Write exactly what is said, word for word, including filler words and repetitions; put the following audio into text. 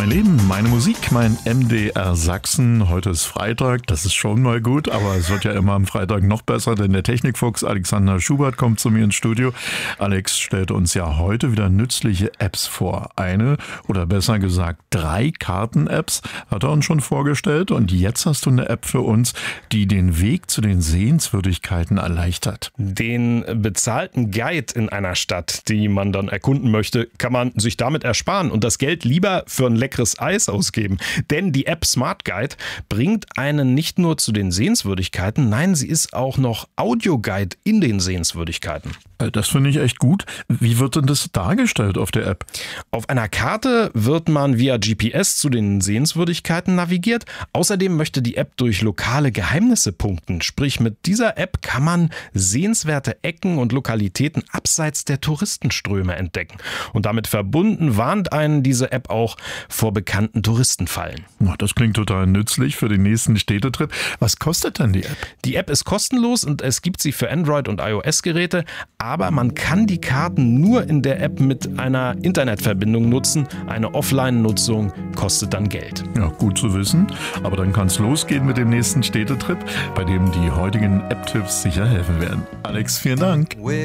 Mein Leben, meine Musik, mein M D R Sachsen. Heute ist Freitag, das ist schon mal gut, aber es wird ja immer am Freitag noch besser, denn der Technikfuchs Alexander Schubert kommt zu mir ins Studio. Alex stellt uns ja heute wieder nützliche Apps vor. Eine, oder besser gesagt drei Karten-Apps hat er uns schon vorgestellt und jetzt hast du eine App für uns, die den Weg zu den Sehenswürdigkeiten erleichtert. Den bezahlten Guide in einer Stadt, die man dann erkunden möchte, kann man sich damit ersparen und das Geld lieber für ein leckeres Eis ausgeben. Denn die App Smart Guide bringt einen nicht nur zu den Sehenswürdigkeiten, nein, sie ist auch noch Audioguide in den Sehenswürdigkeiten. Das finde ich echt gut. Wie wird denn das dargestellt auf der App? Auf einer Karte wird man via G P S zu den Sehenswürdigkeiten navigiert. Außerdem möchte die App durch lokale Geheimnisse punkten. Sprich, mit dieser App kann man sehenswerte Ecken und Lokalitäten abseits der Touristenströme entdecken. Und damit verbunden warnt einen diese App auch vor bekannten Touristenfallen. Das klingt total nützlich für den nächsten Städtetrip. Was kostet denn die App? Die App ist kostenlos und es gibt sie für Android- und iOS-Geräte, aber man kann die Karten nur in der App mit einer Internetverbindung nutzen. Eine Offline-Nutzung kostet dann Geld. Ja, gut zu wissen. Aber dann kann es losgehen mit dem nächsten Städtetrip, bei dem die heutigen App-Tipps sicher helfen werden. Alex, vielen Dank.